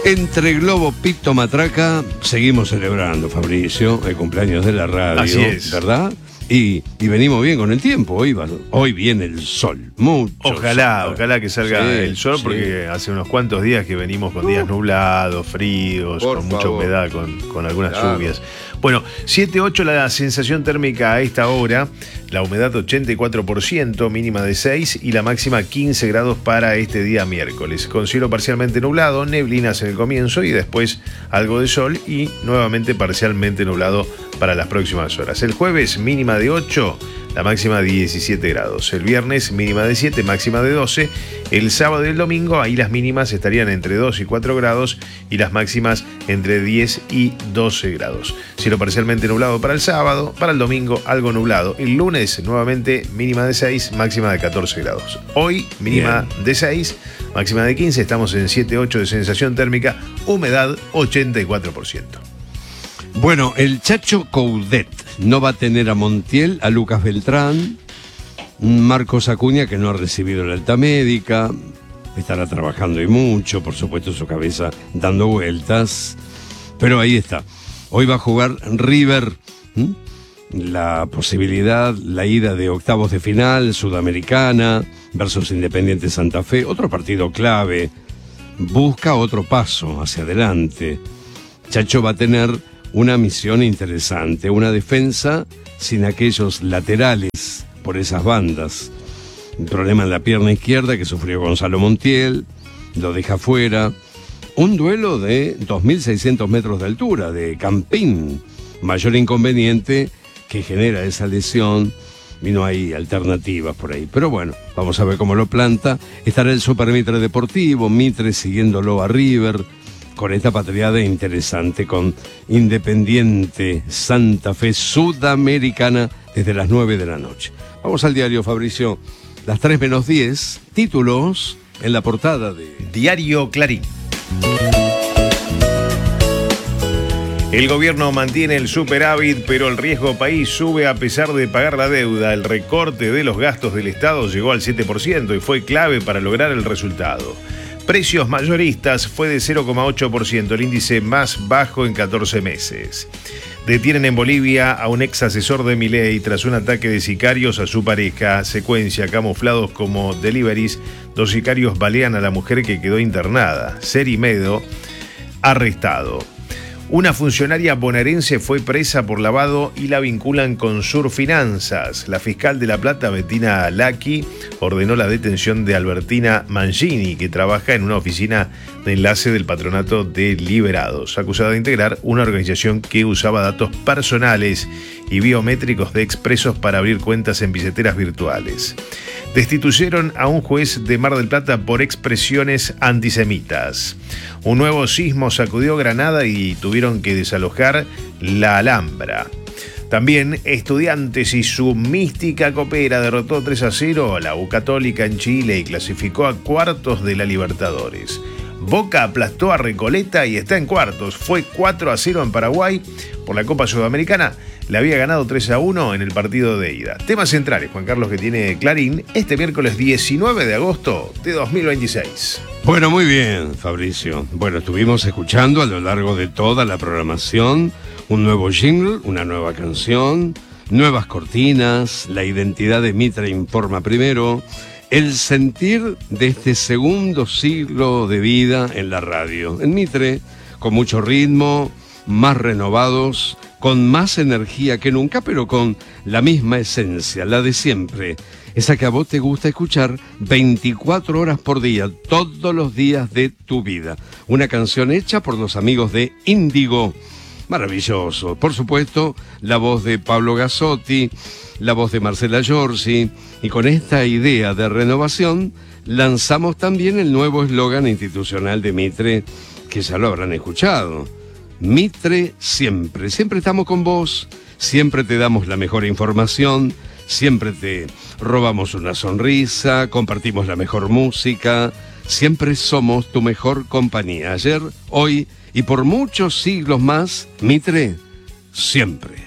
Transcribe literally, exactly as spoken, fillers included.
Entre Globo, Pito, Matraca, seguimos celebrando, Fabricio, el cumpleaños de la radio. Así es. ¿Verdad? Y, y venimos bien con el tiempo. Hoy, va, hoy viene el sol. Mucho Ojalá, sol. ojalá que salga Sí, el sol, sí. porque hace unos cuantos días que venimos con días nublados, fríos, Por con mucha favor. humedad, con, con algunas Claro. lluvias. Bueno, siete ocho la sensación térmica a esta hora, la humedad ochenta y cuatro por ciento, mínima de seis y la máxima quince grados para este día miércoles. Con cielo parcialmente nublado, neblinas en el comienzo y después algo de sol y nuevamente parcialmente nublado para las próximas horas. El jueves mínima de ocho, la máxima de diecisiete grados. El viernes mínima de siete, máxima de doce. El sábado y el domingo ahí las mínimas estarían entre dos y cuatro grados y las máximas entre diez y doce grados. Cielo parcialmente nublado para el sábado, para el domingo algo nublado. El lunes nuevamente mínima de seis, máxima de catorce grados. Hoy mínima Bien. de seis, máxima de quince. Estamos en siete ocho de sensación térmica, humedad ochenta y cuatro por ciento. Bueno, el Chacho Coudet no va a tener a Montiel, a Lucas Beltrán, Marcos Acuña, que no ha recibido la alta médica, estará trabajando y mucho, por supuesto su cabeza dando vueltas, pero ahí está. Hoy va a jugar River, ¿m? La posibilidad, la ida de octavos de final, Sudamericana, versus Independiente Santa Fe, otro partido clave, busca otro paso hacia adelante. Chacho va a tener una misión interesante, una defensa sin aquellos laterales por esas bandas. Un problema en la pierna izquierda que sufrió Gonzalo Montiel, lo deja fuera. Un duelo de dos mil seiscientos metros de altura, de Campín, mayor inconveniente que genera esa lesión. Y no hay alternativas por ahí. Pero bueno, vamos a ver cómo lo planta. Estará el Super Mitre Deportivo, Mitre siguiéndolo a River, con esta patriada interesante, con Independiente Santa Fe Sudamericana desde las nueve de la noche. Vamos al diario, Fabricio. Las tres menos diez, títulos en la portada de Diario Clarín. El gobierno mantiene el superávit, pero el riesgo país sube a pesar de pagar la deuda. El recorte de los gastos del Estado llegó al siete por ciento y fue clave para lograr el resultado. Precios mayoristas fue de cero coma ocho por ciento, el índice más bajo en catorce meses. Detienen en Bolivia a un ex asesor de Milei tras un ataque de sicarios a su pareja. Secuencia, camuflados como deliveries, dos sicarios balean a la mujer que quedó internada. Seri Medo, arrestado. Una funcionaria bonaerense fue presa por lavado y la vinculan con Surfinanzas. La fiscal de La Plata, Bettina Lacchi, ordenó la detención de Albertina Mangini, que trabaja en una oficina de enlace del Patronato de Liberados, acusada de integrar una organización que usaba datos personales y biométricos de expresos para abrir cuentas en billeteras virtuales. Destituyeron a un juez de Mar del Plata por expresiones antisemitas. Un nuevo sismo sacudió Granada y tuvieron que desalojar la Alhambra. También Estudiantes y su mística copera derrotó tres a cero a la U Católica en Chile y clasificó a cuartos de la Libertadores. Boca aplastó a Recoleta y está en cuartos. Fue cuatro a cero en Paraguay por la Copa Sudamericana. Le había ganado tres a uno en el partido de ida. Temas centrales, Juan Carlos, que tiene Clarín este miércoles diecinueve de agosto de dos mil veintiséis. Bueno, muy bien, Fabricio. Bueno, estuvimos escuchando a lo largo de toda la programación un nuevo jingle, una nueva canción, nuevas cortinas, la identidad de Mitre Informa Primero, el sentir de este segundo siglo de vida en la radio. En Mitre, con mucho ritmo, más renovados, con más energía que nunca, pero con la misma esencia, la de siempre. Esa que a vos te gusta escuchar veinticuatro horas por día, todos los días de tu vida. Una canción hecha por los amigos de Índigo. Maravilloso. Por supuesto, la voz de Pablo Gazzotti, la voz de Marcela Giorgi. Y con esta idea de renovación, lanzamos también el nuevo eslogan institucional de Mitre, que ya lo habrán escuchado. Mitre siempre. Siempre estamos con vos, siempre te damos la mejor información, siempre te robamos una sonrisa, compartimos la mejor música, siempre somos tu mejor compañía. Ayer, hoy y por muchos siglos más, Mitre siempre.